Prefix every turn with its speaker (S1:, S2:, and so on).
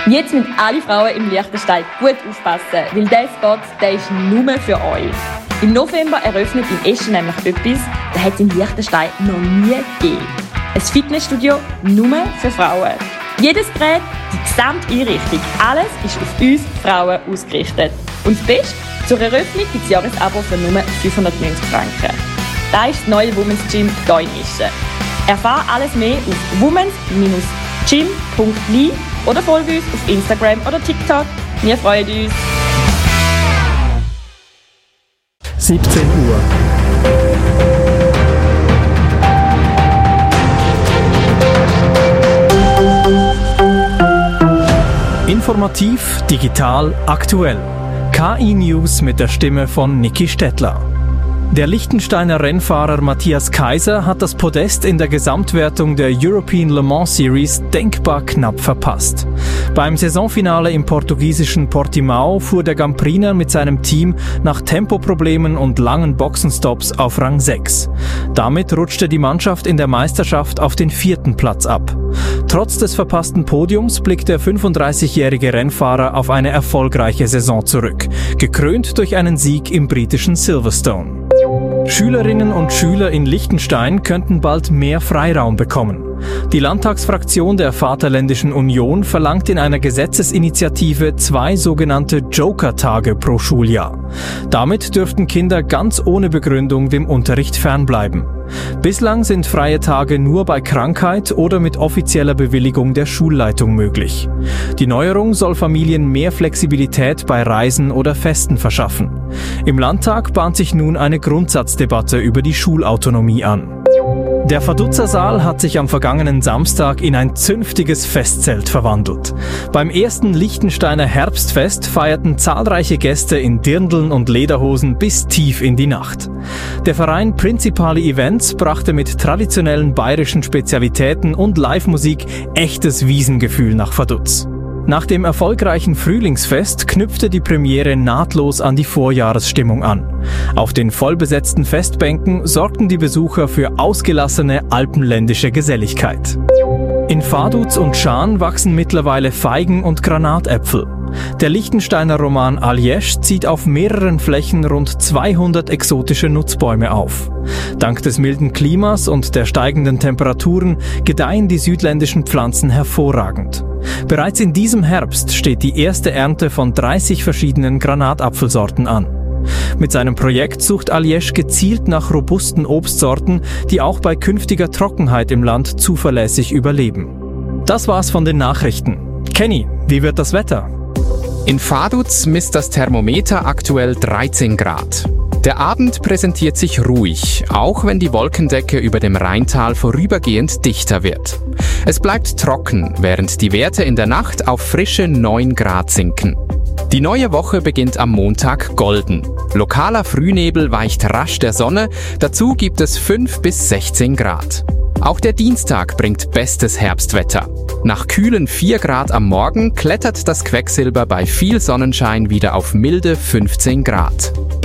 S1: Jetzt müssen alle Frauen im Liechtenstein gut aufpassen, weil dieser Spot, der ist nur für euch. Im November eröffnet in Eschen nämlich etwas, das hat es in Liechtenstein noch nie gegeben. Ein Fitnessstudio nur für Frauen. Jedes Gerät, die gesamte Einrichtung, alles ist auf uns Frauen ausgerichtet. Und das Beste, zur Eröffnung gibt es Jahresabo für nur 590 Franken. Das ist das neue Women's Gym hier in Eschen. Erfahre alles mehr auf womens-gym.li oder folge uns auf Instagram oder TikTok. Wir freuen uns.
S2: 17 Uhr. Informativ, digital, aktuell. KI-News mit der Stimme von Niki Stettler. Der Liechtensteiner Rennfahrer Matthias Kaiser hat das Podest in der Gesamtwertung der European Le Mans Series denkbar knapp verpasst. Beim Saisonfinale im portugiesischen Portimao fuhr der Gampriner mit seinem Team nach Tempoproblemen und langen Boxenstops auf Rang 6. Damit rutschte die Mannschaft in der Meisterschaft auf den 4. Platz ab. Trotz des verpassten Podiums blickt der 35-jährige Rennfahrer auf eine erfolgreiche Saison zurück, gekrönt durch einen Sieg im britischen Silverstone. Schülerinnen und Schüler in Liechtenstein könnten bald mehr Freiraum bekommen. Die Landtagsfraktion der Vaterländischen Union verlangt in einer Gesetzesinitiative 2 sogenannte Joker-Tage pro Schuljahr. Damit dürften Kinder ganz ohne Begründung dem Unterricht fernbleiben. Bislang sind freie Tage nur bei Krankheit oder mit offizieller Bewilligung der Schulleitung möglich. Die Neuerung soll Familien mehr Flexibilität bei Reisen oder Festen verschaffen. Im Landtag bahnt sich nun eine Grundsatzdebatte über die Schulautonomie an. Der Vaduzersaal hat sich am vergangenen Samstag in ein zünftiges Festzelt verwandelt. Beim ersten Liechtensteiner Herbstfest feierten zahlreiche Gäste in Dirndln und Lederhosen bis tief in die Nacht. Der Verein Principali Events brachte mit traditionellen bayerischen Spezialitäten und Live-Musik echtes Wiesengefühl nach Vaduz. Nach dem erfolgreichen Frühlingsfest knüpfte die Premiere nahtlos an die Vorjahresstimmung an. Auf den vollbesetzten Festbänken sorgten die Besucher für ausgelassene alpenländische Geselligkeit. In Vaduz und Schaan wachsen mittlerweile Feigen und Granatäpfel. Der Liechtensteiner Roman Aljesch zieht auf mehreren Flächen rund 200 exotische Nutzbäume auf. Dank des milden Klimas und der steigenden Temperaturen gedeihen die südländischen Pflanzen hervorragend. Bereits in diesem Herbst steht die erste Ernte von 30 verschiedenen Granatapfelsorten an. Mit seinem Projekt sucht Aljesch gezielt nach robusten Obstsorten, die auch bei künftiger Trockenheit im Land zuverlässig überleben. Das war's von den Nachrichten. Kenny, wie wird das Wetter?
S3: In Vaduz misst das Thermometer aktuell 13 Grad. Der Abend präsentiert sich ruhig, auch wenn die Wolkendecke über dem Rheintal vorübergehend dichter wird. Es bleibt trocken, während die Werte in der Nacht auf frische 9 Grad sinken. Die neue Woche beginnt am Montag golden. Lokaler Frühnebel weicht rasch der Sonne, dazu gibt es 5 bis 16 Grad. Auch der Dienstag bringt bestes Herbstwetter. Nach kühlen 4 Grad am Morgen klettert das Quecksilber bei viel Sonnenschein wieder auf milde 15 Grad.